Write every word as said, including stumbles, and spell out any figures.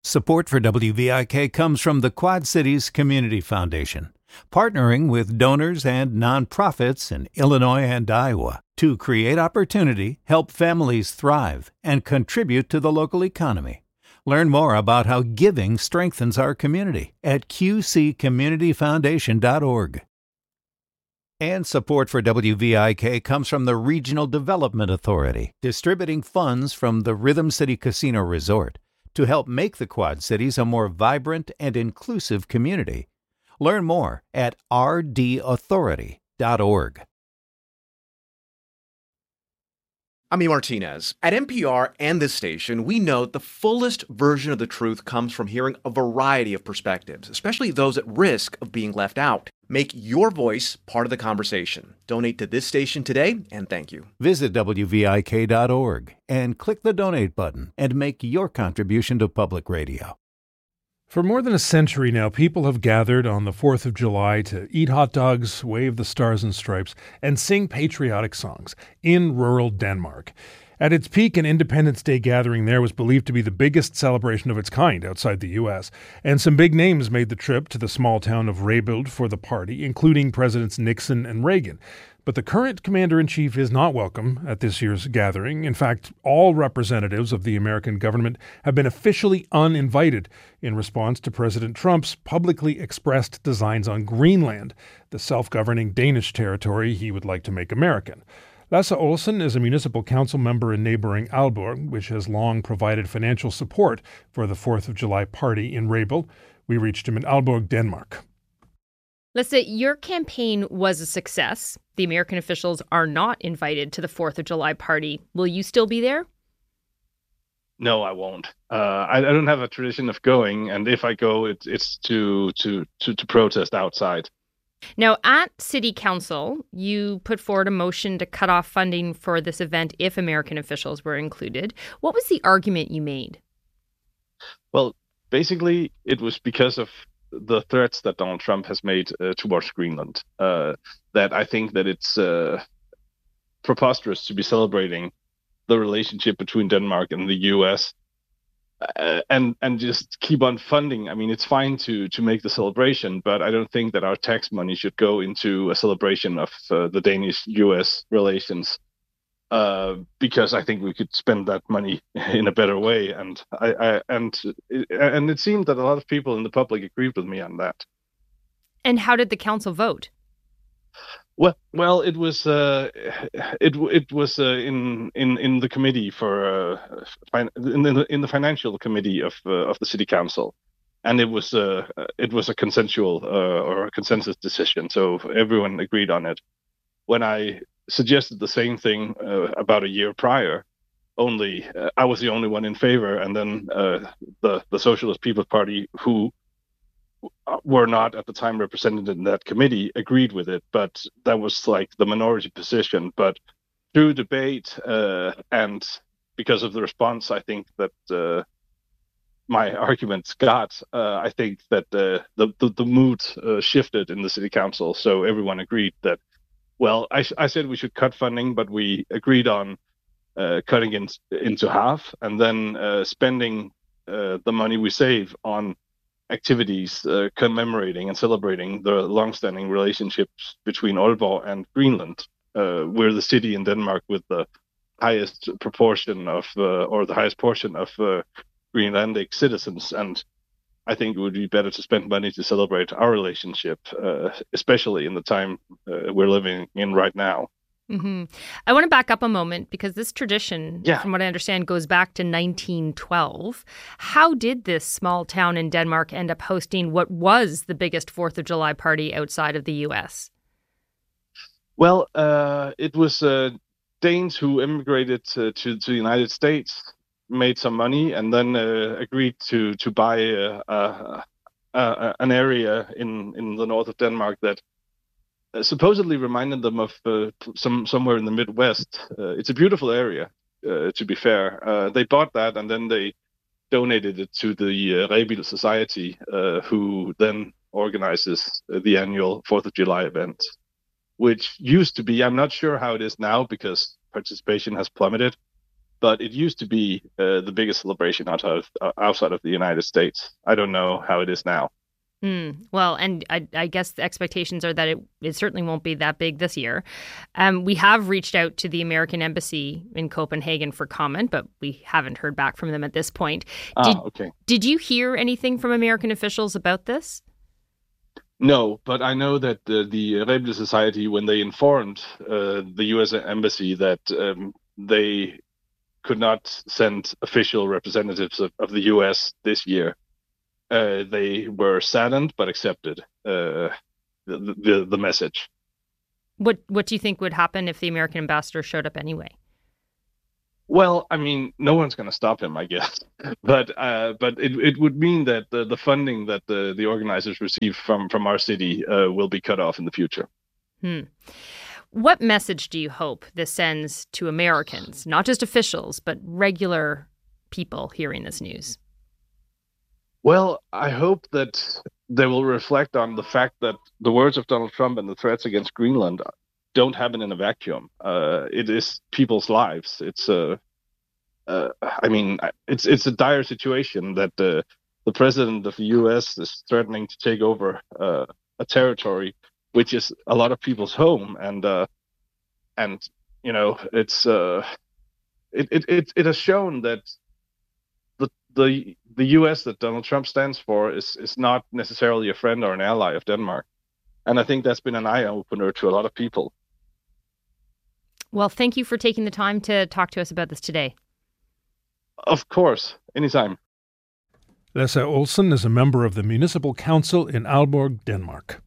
Support for W V I K comes from the Quad Cities Community Foundation, partnering with donors and nonprofits in Illinois and Iowa to create opportunity, help families thrive, and contribute to the local economy. Learn more about how giving strengthens our community at q c community foundation dot org. And support for W V I K comes from the Regional Development Authority, distributing funds from the Rhythm City Casino Resort to help make the Quad Cities a more vibrant and inclusive community. Learn more at r d authority dot org. I'm E. Martinez. At N P R and this station, we note the fullest version of the truth comes from hearing a variety of perspectives, especially those at risk of being left out. Make your voice part of the conversation. Donate to this station today, and thank you. Visit w v i k dot org and click the donate button and make your contribution to public radio. For more than a century now, people have gathered on the fourth of July to eat hot dogs, wave the stars and stripes, and sing patriotic songs in rural Denmark. At its peak, an Independence Day gathering there was believed to be the biggest celebration of its kind outside the U S, and some big names made the trip to the small town of Rebild for the party, including Presidents Nixon and Reagan. But the current commander-in-chief is not welcome at this year's gathering. In fact, all representatives of the American government have been officially uninvited in response to President Trump's publicly expressed designs on Greenland, the self-governing Danish territory he would like to make American. Lasse Olsen is a municipal council member in neighboring Aalborg, which has long provided financial support for the fourth of July party in Rebild. We reached him in Aalborg, Denmark. Lasse, your campaign was a success. The American officials are not invited to the fourth of July party. Will you still be there? No, I won't. Uh, I, I don't have a tradition of going, and if I go, it's it's to to to, to protest outside. Now, at City Council, you put forward a motion to cut off funding for this event if American officials were included. What was the argument you made? Well, basically, it was because of the threats that Donald Trump has made uh, towards Greenland, uh, that I think that it's uh, preposterous to be celebrating the relationship between Denmark and the U S uh, and and just keep on funding. I mean, it's fine to to make the celebration, but I don't think that our tax money should go into a celebration of uh, the Danish-U S relations. Uh, because I think we could spend that money in a better way, and I, I and and it seemed that a lot of people in the public agreed with me on that. And how did the council vote? Well, well, it was uh, it it was uh, in in in the committee for uh, fin- in the in the financial committee of uh, of the city council, and it was uh, it was a consensual uh, or a consensus decision, so everyone agreed on it. When I suggested the same thing uh, about a year prior, only uh, I was the only one in favor, and then uh, the the Socialist People's Party, who were not at the time represented in that committee, agreed with it. But that was like the minority position. But through debate uh, and because of the response, I think that uh, my arguments got, uh, I think that uh, the, the the mood uh, shifted in the city council, so everyone agreed that. Well, I, I said we should cut funding, but we agreed on uh, cutting it in, into half and then uh, spending uh, the money we save on activities uh, commemorating and celebrating the long-standing relationships between Aalborg and Greenland. Uh, we're the city in Denmark with the highest proportion of, uh, or the highest portion of uh, Greenlandic citizens, and I think it would be better to spend money to celebrate our relationship, uh, especially in the time uh, we're living in right now. Mm-hmm. I want to back up a moment because this tradition, yeah. from what I understand, goes back to nineteen twelve. How did this small town in Denmark end up hosting what was the biggest fourth of July party outside of the U S? Well, uh, it was uh, Danes who immigrated to, to, to the United States, made some money, and then uh, agreed to to buy uh, uh, uh, an area in, in the north of Denmark that uh, supposedly reminded them of uh, some somewhere in the Midwest. Uh, it's a beautiful area, uh, to be fair. Uh, they bought that, and then they donated it to the uh, Rebild Society, uh, who then organizes the annual fourth of July event, which used to be, I'm not sure how it is now because participation has plummeted, but it used to be uh, the biggest celebration outside of, uh, outside of the United States. I don't know how it is now. Mm, well, and I, I guess the expectations are that it, it certainly won't be that big this year. Um, we have reached out to the American Embassy in Copenhagen for comment, but we haven't heard back from them at this point. Did, ah, okay. Did you hear anything from American officials about this? No, but I know that uh, the Rebbe Society, when they informed uh, the U S Embassy that um, they could not send official representatives of, of the U S this year, uh, they were saddened but accepted uh, the, the the message. What What do you think would happen if the American ambassador showed up anyway? Well, I mean, no one's going to stop him, I guess. But uh, but it it would mean that the, the funding that the, the organizers receive from, from our city uh, will be cut off in the future. Hmm. What message do you hope this sends to Americans, not just officials, but regular people hearing this news? Well, I hope that they will reflect on the fact that the words of Donald Trump and the threats against Greenland don't happen in a vacuum. Uh, it is people's lives. It's a, uh, I mean, it's it's a dire situation that the the president of the U S is threatening to take over uh, a territory which is a lot of people's home, and uh, and you know, it's uh, it, it it it has shown that the the the U S that Donald Trump stands for is is not necessarily a friend or an ally of Denmark, and I think that's been an eye opener to a lot of people. Well, thank you for taking the time to talk to us about this today. Of course, anytime. Lasse Olsen is a member of the Municipal Council in Aalborg, Denmark.